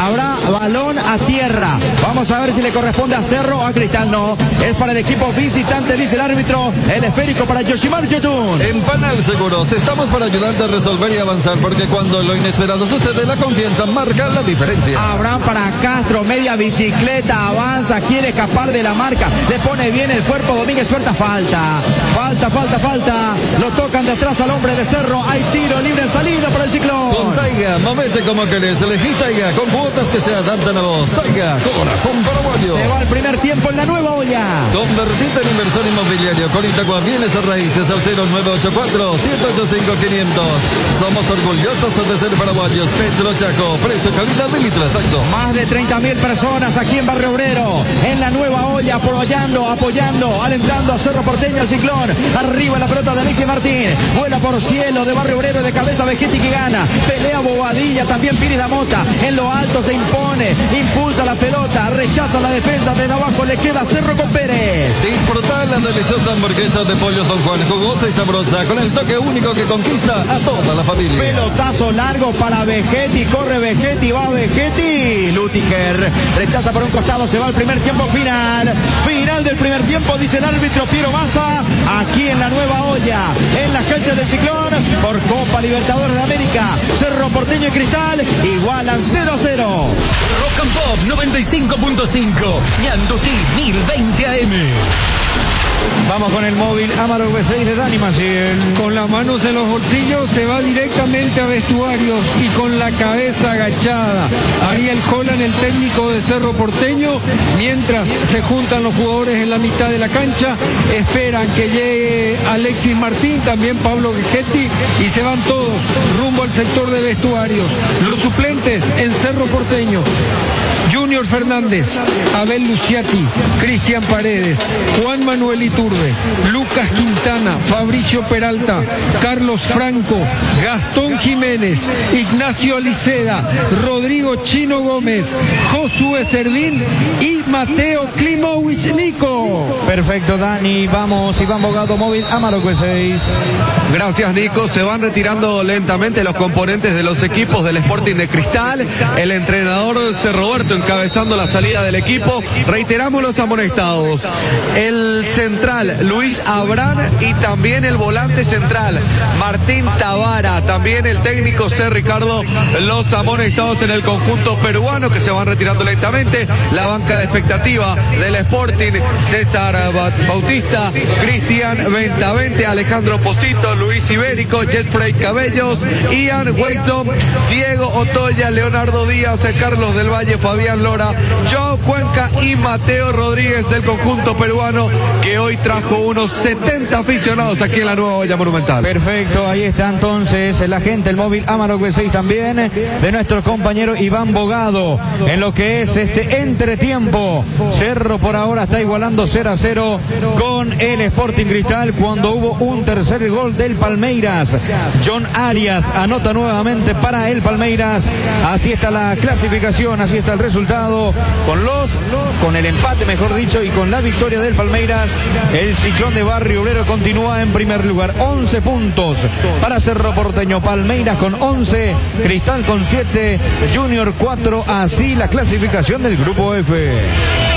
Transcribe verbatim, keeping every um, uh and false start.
Habrá balón a tierra. Vamos a ver si le corresponde a Cerro o a Cristal. No, es para el equipo visitante, dice el árbitro. El esférico para Yoshimar Yotun. En Panal Seguros estamos para ayudarte a resolver y avanzar, porque cuando lo inesperado sucede, la confianza marca la diferencia. Abraham para Castro, media bicicleta, avanza, quiere escapar de la marca, le pone bien el cuerpo, Domínguez suelta, falta, falta, falta, falta, lo tocan de atrás al hombre de Cerro, hay tiro libre en salida para el Ciclón. Con Taiga, movete como querés, elegí Taiga, con cuotas que se adaptan a vos. Taiga, corazón paraguayo. Se va el primer tiempo en la nueva olla. Convertite en inversor inmobiliario con Itagua Bienes a Raíces al cero nueve ocho cuatro, siete ocho cinco, quinientos. Somos orgullosos de ser paraguayos. Petro Chaco, precio, calidad de litro exacto. Más de treinta mil personas aquí en Barrio Obrero, en la nueva olla, apoyando, apoyando, alentando a Cerro Porteño, al Ciclón. Arriba la pelota de Alexis Martín, vuela por cielo de Barrio Obrero, de cabeza Vegetti que gana, pelea Bobadilla, también Piri da Mota, en lo alto se impone, impulsa la pelota, rechaza la defensa, desde abajo le queda Cerro con Pérez. Disfruta la deliciosa hamburguesa de pollo Don Juan, jugosa y sabrosa, con el toque único que conquista a toda la familia. Pelotazo largo para Vegetti, corre Vegetti, va Vegetti, Lutiger rechaza por un costado, se va al primer tiempo final, final del primer tiempo, dice el árbitro Piero Massa, aquí en la nueva olla, en las canchas del Ciclón, por Copa Libertadores de América, Cerro Porteño y Cristal, igualan cero a cero. Rock and Pop noventa y cinco punto cinco, Ñandutí mil veinte A M. Vamos con el móvil Amarok B seis de Dani Maciel. Con las manos en los bolsillos se va directamente a vestuarios y con la cabeza agachada. Ariel Holland, el técnico de Cerro Porteño, mientras se juntan los jugadores en la mitad de la cancha, esperan que llegue Alexis Martín, también Pablo Vegetti, y se van todos rumbo al sector de vestuarios. Los suplentes en Cerro Porteño: Junior Fernández, Abel Luciati, Cristian Paredes, Juan Manuel Iturbe, Lucas Quintana, Fabricio Peralta, Carlos Franco, Gastón Jiménez, Ignacio Aliceda, Rodrigo Chino Gómez, Josué Servín y Mateo Klimowicz Nico. Perfecto, Dani. Vamos, Iván Bogado, móvil Amarok B seis. Gracias, Nico. Se van retirando lentamente los componentes de los equipos del Sporting de Cristal. El entrenador C. Roberto encabezando la salida del equipo. Reiteramos los amonestados: el central Luis Abrán y también el volante central Martín Tavara, también el técnico C. Ricardo. Los amonestados en el conjunto peruano, que se van retirando lentamente. La banca de expectativa del Sporting: César Bautista, Cristian Ventavente, Alejandro Posito, Luis Ibérico, Jetfrey Cabellos, Ian Wayton, Diego Otoya, Leonardo Díaz, Carlos del Valle, Fabián Lora, Joe Cuenca y Mateo Rodríguez del conjunto peruano, que hoy trajo unos setenta aficionados aquí en la nueva olla monumental. Perfecto, ahí está entonces la gente, el móvil Amarok B seis también, de nuestro compañero Iván Bogado, en lo que es este entretiempo. Cerro por ahora está igualando cero a cero con el Sporting Cristal, cuando hubo un tercer gol del Palmeiras. John Arias anota nuevamente para el Palmeiras. Así está la clasificación, así está el resultado, con los, con el empate mejor dicho, y con la victoria del Palmeiras, el Ciclón de Barrio Obrero continúa en primer lugar, once puntos para Cerro Porteño, Palmeiras con once, Cristal con siete, Junior cuatro, así la clasificación del grupo F.